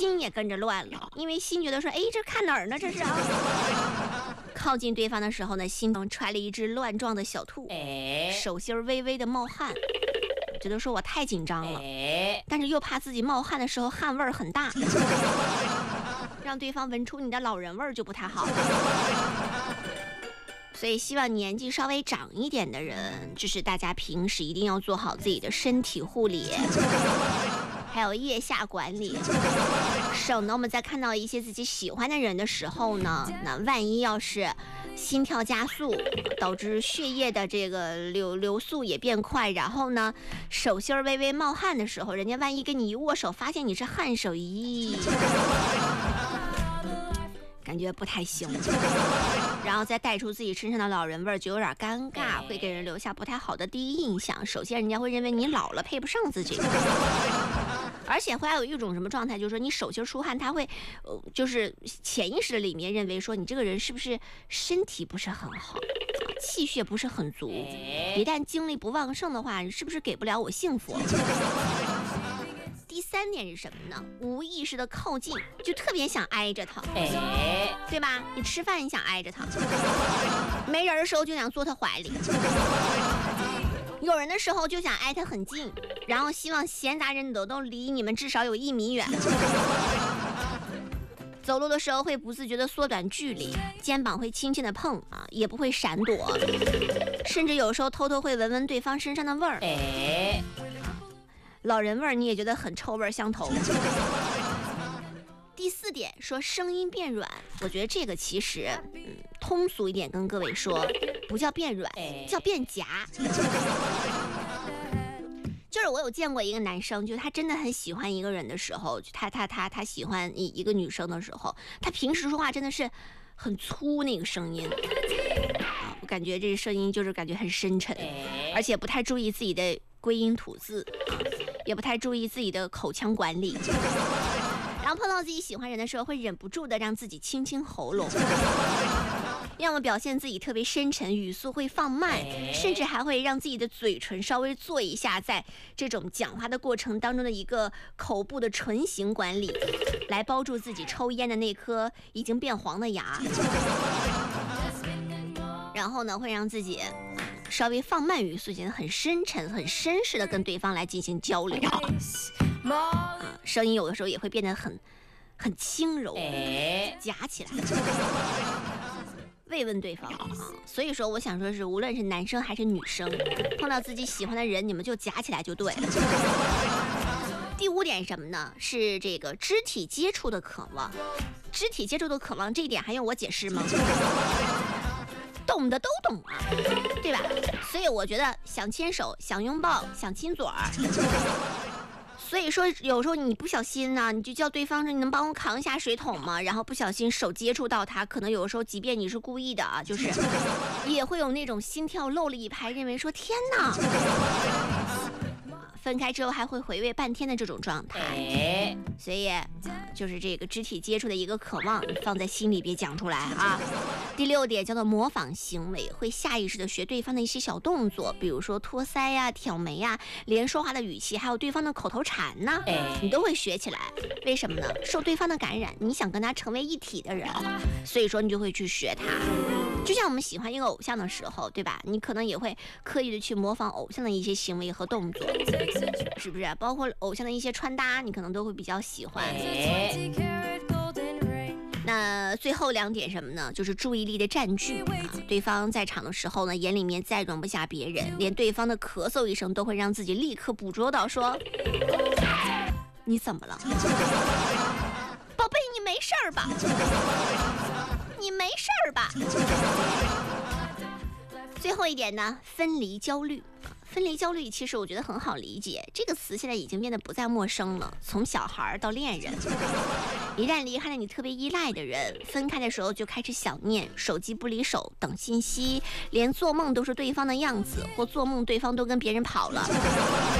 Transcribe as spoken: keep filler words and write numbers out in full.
心也跟着乱了，因为心觉得说，哎，这看哪儿呢？这是啊。靠近对方的时候呢，心中揣了一只乱撞的小兔，手心微微的冒汗，觉得说我太紧张了，但是又怕自己冒汗的时候汗味儿很大，让对方闻出你的老人味儿就不太好。所以希望年纪稍微长一点的人，就是大家平时一定要做好自己的身体护理，还有腋下管理，省得我们在看到一些自己喜欢的人的时候呢，那万一要是心跳加速，导致血液的这个流流速也变快，然后呢手心微微冒汗的时候，人家万一跟你一握手，发现你是汗手，咦，感觉不太行，然后再带出自己身上的老人味儿，就有点尴尬，会给人留下不太好的第一印象。首先人家会认为你老了配不上自己，而且会还有一种什么状态，就是说你手心出汗，他会呃，就是潜意识的里面认为说你这个人是不是身体不是很好，气血不是很足，一旦精力不旺盛的话，你是不是给不了我幸福？第三点是什么呢？无意识的靠近，就特别想挨着他，对吧？你吃饭你想挨着他，没人的时候就想坐他怀里，有人的时候就想挨他很近，然后希望闲杂人等都离你们至少有一米远。走路的时候会不自觉的缩短距离，肩膀会轻轻的碰啊，也不会闪躲，甚至有时候偷偷会闻闻对方身上的味儿。哎，老人味儿你也觉得很臭味相投。第四点说声音变软，我觉得这个其实嗯通俗一点跟各位说，不叫变软，叫变假。就是我有见过一个男生，就他真的很喜欢一个人的时候，他他他他喜欢一一个女生的时候，他平时说话真的是很粗那个声音啊，我感觉这声音就是感觉很深沉，而且不太注意自己的归音吐字，也不太注意自己的口腔管理。然后碰到自己喜欢人的时候，会忍不住的让自己清清喉咙，要么表现自己特别深沉，语速会放慢，甚至还会让自己的嘴唇稍微做一下在这种讲话的过程当中的一个口部的唇形管理，来包住自己抽烟的那颗已经变黄的牙。然后呢，会让自己稍微放慢语速，显得很深沉很绅士的跟对方来进行交流啊，声音有的时候也会变得很很轻柔，夹起来慰问对方啊。所以说我想说是无论是男生还是女生，碰到自己喜欢的人，你们就夹起来就对了。第五点什么呢？是这个肢体接触的渴望。肢体接触的渴望这一点还用我解释吗？懂的都懂啊，对吧？所以我觉得想牵手想拥抱想亲嘴儿，所以说有时候你不小心呢、啊，你就叫对方说你能帮我扛一下水桶吗？然后不小心手接触到他，可能有时候即便你是故意的啊，就是也会有那种心跳漏了一拍，认为说天哪，分开之后还会回味半天的这种状态。所以就是这个肢体接触的一个渴望，放在心里别讲出来啊。第六点叫做模仿行为，会下意识的学对方的一些小动作，比如说托腮呀、挑眉呀，连说话的语气还有对方的口头禅呢，你都会学起来。为什么呢？受对方的感染，你想跟他成为一体的人，所以说你就会去学他。就像我们喜欢一个偶像的时候，对吧？你可能也会刻意的去模仿偶像的一些行为和动作，是不是？包括偶像的一些穿搭，你可能都会比较喜欢。那最后两点什么呢？就是注意力的占据啊，对方在场的时候呢，眼里面再容不下别人，连对方的咳嗽一声都会让自己立刻捕捉到，说你怎么了？宝贝，你没事儿吧？你没事儿吧？最后一点呢，分离焦虑。分离焦虑其实我觉得很好理解，这个词现在已经变得不再陌生了，从小孩到恋人，一旦离开了你特别依赖的人，分开的时候就开始想念，手机不离手，等信息，连做梦都是对方的样子，或做梦对方都跟别人跑了。